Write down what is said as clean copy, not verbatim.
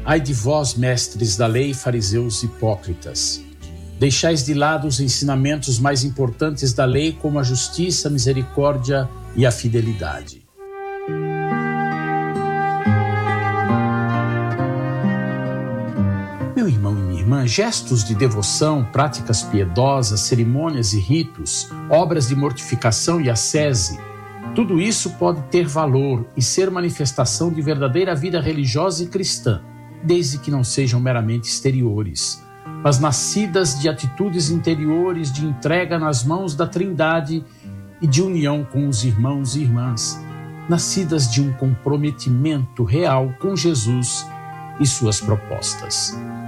Ai de vós, mestres da lei, fariseus hipócritas! Deixais de lado os ensinamentos mais importantes da lei, como a justiça, a misericórdia e a fidelidade. Meu irmão e minha irmã, gestos de devoção, práticas piedosas, cerimônias e ritos, obras de mortificação e ascese, tudo isso pode ter valor e ser manifestação de verdadeira vida religiosa e cristã, desde que não sejam meramente exteriores, mas nascidas de atitudes interiores de entrega nas mãos da Trindade e de união com os irmãos e irmãs, nascidas de um comprometimento real com Jesus e suas propostas.